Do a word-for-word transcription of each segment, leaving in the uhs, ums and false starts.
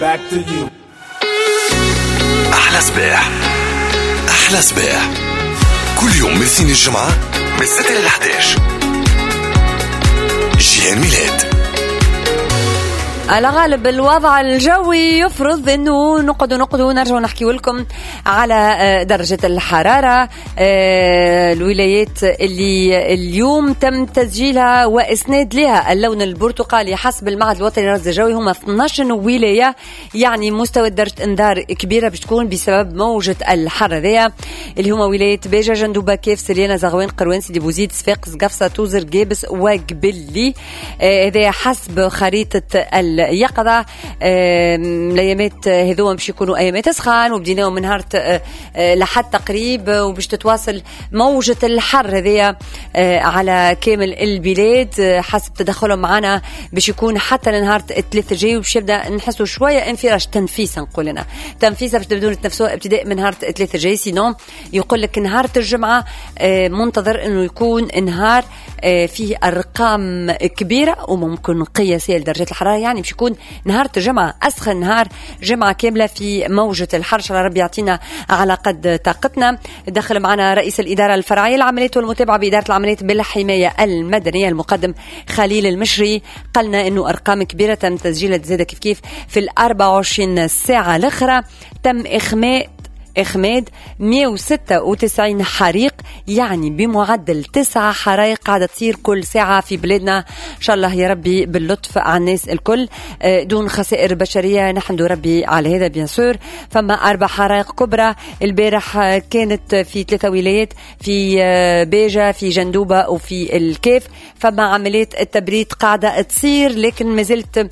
Back to you. أحلى صباح، أحلى صباح كل يوم من سين الجمعة من ستة إلى إحدى عشر. جيهان ميلاد. على غالب الوضع الجوي يفرض انه نقعد نقعد ونرجع نحكي لكم على درجة الحرارة. الولايات اللي اليوم تم تسجيلها واسناد لها اللون البرتقالي حسب المعهد الوطني للرصد الجوي هم اثني عشر ولاية، يعني مستوى درجة انذار كبيرة باش تكون بسبب موجة الحر ذا اللي هما ولاية بيجا، جندوبة، كيف، سريانة، زغوان، قروان، سيدي بوزيد، صفاقس، قفصة، توزر، قابس وقبلي. هذا حسب خريطة اليقظة. الايامات هذوما باش يكونوا ايامات سخان وبديناهم من نهار لحد تقريب وباش تتواصل موجة الحر هذيا على كامل البلاد حسب تدخلهم معنا باش يكون حتى لنهار الثلاث الجاي وباش يبدا نحسوا شويه انفراج تنفيسه نقول لنا تنفيسه باش تبدون تنفسوا ابتداء من نهار الثلاث الجاي. سينون يقول لك نهار الجمعه منتظر انه يكون نهار فيه ارقام كبيره وممكن قياسيه لدرجه الحراره، يعني باش يكون نهار الجمعه اسخن نهار جمعه كامله في موجه الحر. ان شاء الله ربي يعطينا على قد طاقتنا. دخل معنا رئيس الاداره الفرعيه للعمليات والمتابعه باداره العمليات بالحمايه المدنيه المقدم خليل المشري، قالنا انه ارقام كبيره تم تسجيلها زاده كيف كيف في الأربعة وعشرين ساعه الاخرى. تم اخماء إخماد مئة وستة وتسعين حريق، يعني بمعدل تسعة حرائق قاعدة تصير كل ساعة في بلادنا. إن شاء الله يا ربي باللطف على الناس الكل دون خسائر بشرية، نحمد ربي على هذا بيان سور. فما أربع حرائق كبرى البارح كانت في ثلاثة ولايات، في بيجا، في جندوبة وفي الكيف. فما عمليات التبريد قاعدة تصير، لكن ما زلت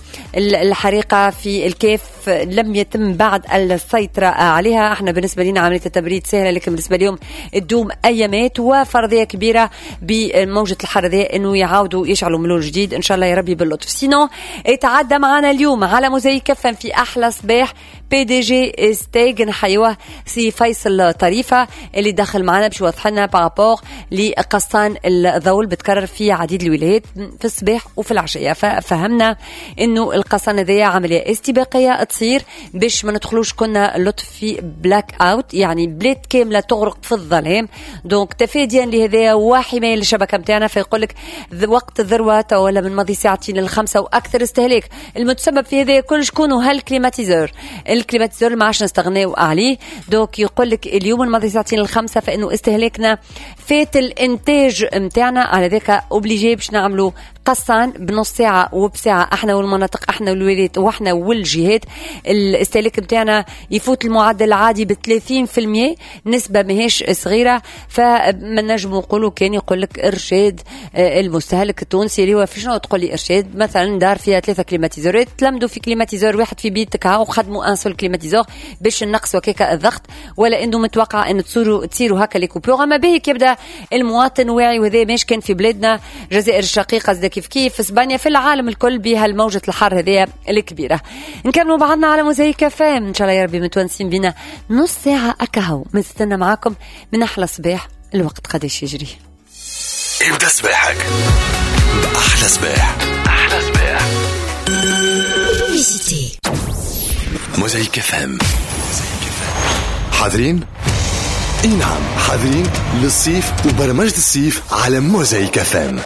الحريقة في الكيف لم يتم بعد السيطرة عليها. احنا بالنسبة لنا عملية التبريد سهلة، لكن بالنسبة لهم تدوم أيامات وفرضية كبيرة بموجة الحر ذي إنه يعاودوا يشعلوا ملول جديد إن شاء الله يا ربي باللطف. سينو يتعدى معنا اليوم على موزايك كفن في أحلى صباح بي دي جي استيج نحيوه سي فيصل طريفة اللي دخل معنا باش يوضح لنا بارابور لقسطان الذول بتكرر في عديد الولايات في الصباح وفي العشية. ففهمنا إنه القسطان ذي عملية استباقية تصير باش ما ندخلوش كنا لطف في بلاك اوت، يعني بلاد كامله تغرق في الظلام. دونك تفاديا لهذا وحمايه للشبكه نتاعنا، فيقول لك وقت الذروه ولا من ماضي ساعتين للخمسه واكثر استهلاك. المتسبب في هذا كل شكون هالكليماتيزور الكليماتيزور ما عادش نستغناو عليه. دونك يقول لك اليوم من ماضي ساعتين للخمسه فانه استهلاكنا فات الانتاج نتاعنا، على ذاك اوبليجي باش نعملوا قصان بنص ساعه وبساعه احنا والمناطق احنا والولايات واحنا والجهات. الاستهلاك نتاعنا يفوت المعدل العادي ب ثلاثين بالمئة، نسبه ماهيش صغيره. فما نجم نقولوا كان يقول لك ارشاد المستهلك التونسي اللي هو في شنو تقول لي ارشاد مثلا دار فيها ثلاثه كليماتيزورات تلمدوا في كليماتيزور واحد في بيتك ها وخدموا ان سول كليماتيزور باش نقصوا هكاك الضغط، ولا انه متوقع ان تصيروا تصيروا هكا لي كوبور. اما به يبدا المواطن واعي، وهذا ماش كان في بلادنا الجزائر الشقيقه زاد كيف كيف في اسبانيا في العالم الكل بها الموجه الحر هذه الكبيره. نكملوا بعضنا على موزايك فام ان شاء الله يا ربي متونسين بينا نص ساعه اكاهو مستنى معاكم من احلى صباح. الوقت قداش يجري؟ ابدا صباحك باحلى صباح. احلى صباح موزايك فام. حاضرين؟ اي نعم حاضرين للصيف وبرمجة الصيف على موزايك فام.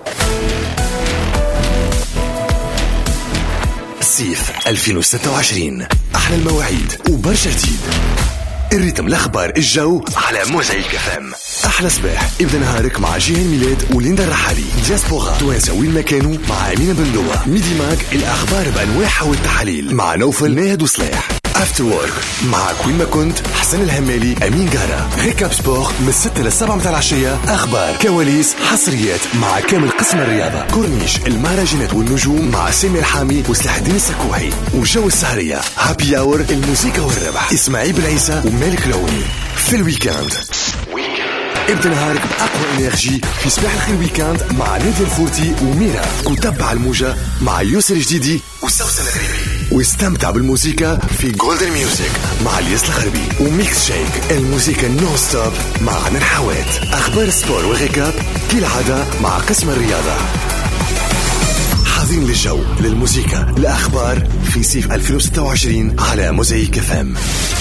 الصيف ألفين وستة وعشرين أحلى المواعيد وبرشا جديد. الريتم الأخبار الجو على موزايك فام. أحلى صباح ابدأ نهارك مع جيهان ميلاد وليندا الرحالي. دياسبورا توانسة وين ما كانوا مع أمينة بندوة. ميدي ماك الأخبار بأنواعها والتحاليل مع نوفل ناهد وصلاح. افتر وورك مع كوين ما كنت حسن الهمالي امين قارة. ريكاب سبور من الستة للسبعة متاع العشية، اخبار كواليس حصريات مع كامل قسم الرياضة. كورنيش المهرجانات والنجوم مع سامي الحامي وسلاح الدين السكوحي. وجو السهرية هابي اور الموسيقى والربح اسماعيل بن عيسى ومالك لوني. في الويكاند ابدا نهارك بأقوى انرجي في صباح الخير ويكاند مع نادي الفورتي وميرا. وتبع الموجة مع يوسر الجديدي وسوسن الغريبي. واستمتع بالموسيقى في جولدن ميوزك مع الياس الغربي. وميكس شيك الموسيقى نو ستوب مع عدن حوات. اخبار السبور والريكاب كالعادة مع قسم الرياضة. جاهزين للجو، للموسيقى، لأخبار في صيف ألفين وستة وعشرين على موزايك اف ام.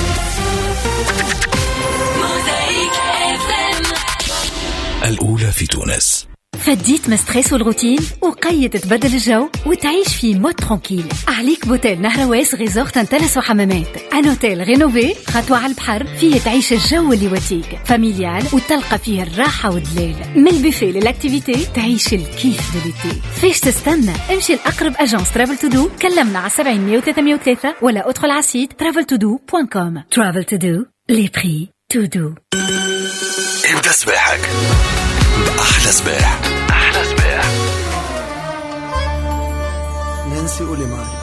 الأولى في تونس. فديت من ستريس والروتين وقيد تبدل الجو وتعيش في مود ترانكيل. عليك بوتيل نهرواس ريزورت انتلس وحمامات، ان اوتيل رينوفي خطوة على البحر فيه تعيش الجو اللي وتيك فاميليال وتلقى فيه الراحة والدلال. من البوفيه للاكتيفيتي تعيش الكيف دوليتي. فيش تستنى؟ امشي الأقرب أجانس ترافل تو دو، كلمنا على سبعين مية وثلاثة وثلاثة ولا ادخل على سيت ترافل تو دو دوت كوم. ترافل تو دو، لي بري تو دو. ابدأ صباحك بأحلى صباح. أحلى صباح. نانسي قولي معي.